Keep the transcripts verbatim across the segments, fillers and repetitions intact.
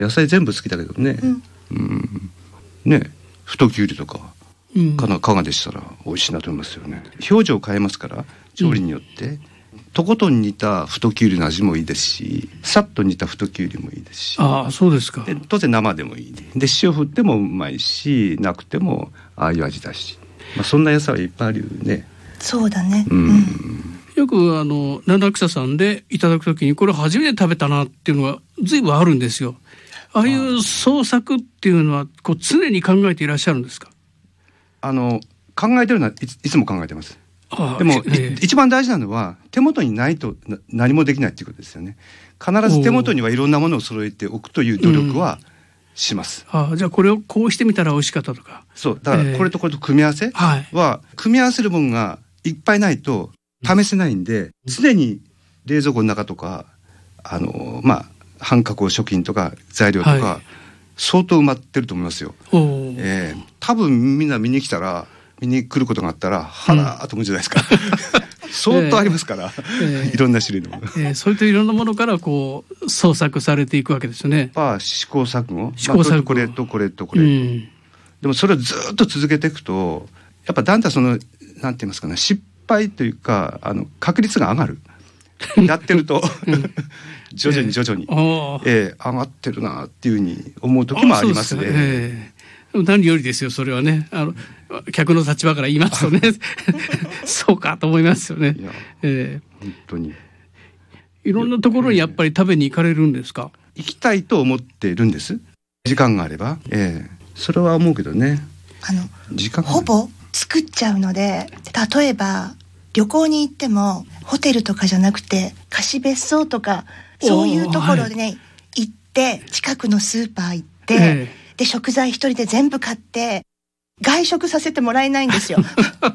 野菜全部好きだけどね、うんうん、ね太きゅうりとかかなかがでしたら美味しいなと思いますよね。表情を変えますから調理によって、うん、とことん煮た太きゅうりの味もいいですし、さっと煮た太きゅうりもいいですし。 ああ、そうですか。 で当然生でもいいで、塩振ってもうまいし、なくてもああいう味だし、まあ、そんな野菜はいっぱいあるよね。 そうだね、 うんうん、 よくあの七草さんでいただくときにこれ初めて食べたなっていうのが随分あるんですよ。ああいう創作っていうのはこう常に考えていらっしゃるんですか？ あの考えてるのはいつ、いつも考えてます。 ああ、 でも、 ええ、 一番大事なのは手元にないと何もできないっていうことですよね。必ず手元にはいろんなものを揃えておくという努力はします、 うん、ああ、じゃあこれをこうしてみたら美味しかったとか。 そうだからこれとこれと組み合わせは、えー、組み合わせるものがいっぱいないと試せないんで、うん、常に冷蔵庫の中とかあのまあ半加工食品とか材料とか、はい、相当埋まってると思いますよ。えー、多分みんな見に来たら見に来ることがあったらはらーと思うじゃないですか、うん、相当ありますから、えー、いろんな種類のもの、えー、そういったいろんなものからこう創作されていくわけですよね。 まあ試行錯誤、 試行錯誤、まあ、 これとこれとこれと、うん、でもそれをずっと続けていくとやっぱだんだんそのなんて言いますかね、失敗というかあの確率が上がるやってると徐々に徐々に、えーえー、上がってるなっていうふうに思う時もありますね。 そうですか、えー、何よりですよそれはね。あの客の立場から言いますとねそうかと思いますよね。いや、えー、 本当にいろんなところにやっぱり食べに行かれるんですか？ 行きたいと思っているんです。時間があれば、えー、それは思うけどね。 あの時間ほぼ作っちゃうので、例えば旅行に行ってもホテルとかじゃなくて貸別荘とかそういうところでね、はい、行って近くのスーパー行って、えー、で食材一人で全部買って外食させてもらえないんですよい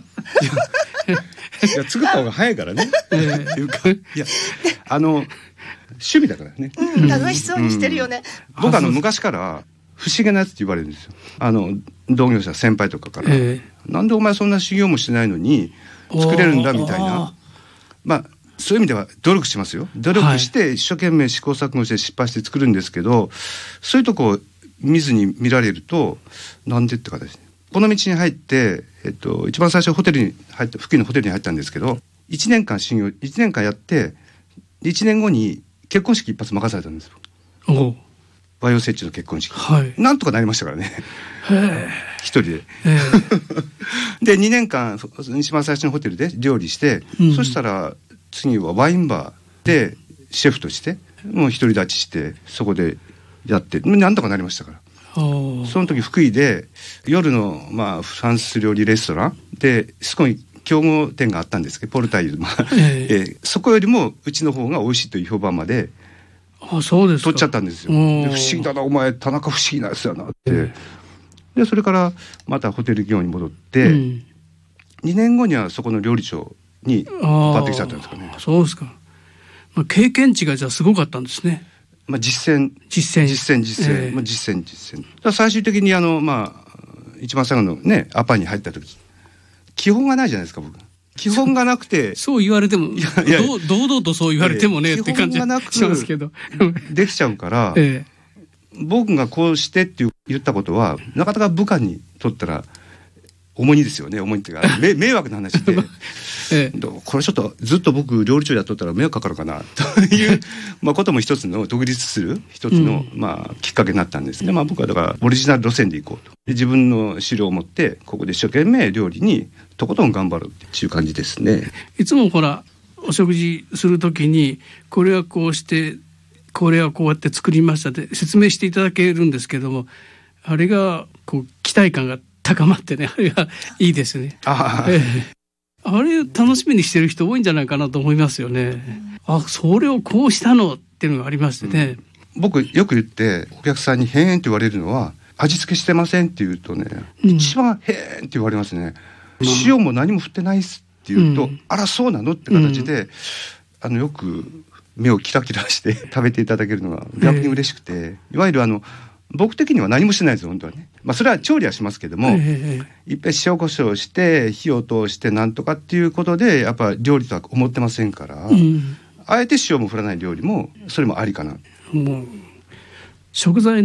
や作った方が早いからね、えー、いうかいやあの趣味だからね、 うん、楽しそうにしてるよね、 うん、僕あの昔から不思議なやつって言われるんですよ。あの同業者先輩とかから、えー、なんでお前そんな修行もしてないのに作れるんだみたいな。まあそういう意味では努力しますよ。努力して一生懸命試行錯誤して失敗して作るんですけど、はい、そういうとこを見ずに見られるとなんでって形で、この道に入って、えっと、一番最初ホテルに入った付近のホテルに入ったんですけど、いちねんかん修行いちねんかんやっていちねんごに結婚式一発任されたんですよ。お和洋折衷の結婚式、はい、なんとかなりましたからね一人ででにねんかん一番最初のホテルで料理して、うん、そしたら次はワインバーでシェフとしてもう独り立ちしてそこでやってなんとかなりましたから。その時福井で夜の、まあ、フランス料理レストランでそこに競合店があったんですけどポルタイユ、まあえーえー、そこよりもうちの方が美味しいという評判まであそうですか取っちゃったんですよ。で不思議だなお前田中不思議なやつやなって、えー、でそれからまたホテル業に戻って、うん、にねんごにはそこの料理長に変わってきちゃったんですかね。 そうですか、まあ、経験値がじゃあすごかったんですね。 まあ、実践実践実践実践、えーまあ、実践実践だ最終的にあの、まあ、一番最後のねアパに入った時基本がないじゃないですか。僕基本がなくてそう言われてもいやいや堂々とそう言われてもね、えー、って感じしますけどできちゃうから、えー、僕がこうしてって言ったことはなかなか部下にとったら重荷ですよね。重荷っていうか迷惑な話で、ええ、これちょっとずっと僕料理長やっとったら迷惑かかるかなというまあことも一つの独立する一つの、うんまあ、きっかけになったんですね。まあ、僕はだからオリジナル路線で行こうとで自分の資料を持ってここで一生懸命料理にとことん頑張るっていう感じですね。 いつもほらお食事するときにこれはこうしてこれはこうやって作りましたって説明していただけるんですけども、あれがこう期待感が高まってね、あれがいいですね。あ、ええ、あれ楽しみにしてる人多いんじゃないかなと思いますよね。あ、それをこうしたのっていうのがありましてね、 うん、僕よく言ってお客さんにへーんって言われるのは味付けしてませんって言うとね、うん、一番へーんって言われますね、うん、塩も何も振ってないっすって言うと、うん、あらそうなのって形で、うん、あのよく目をキラキラして食べていただけるのが逆に嬉しくて、えー、いわゆるあの僕的には何もしてないです本当はね。まあそれは調理はしますけども、えー、いっぺん塩コショウして火を通してなんとかっていうことでやっぱ料理とは思ってませんから、うん、あえて塩も振らない料理もそれもありかな。もう食材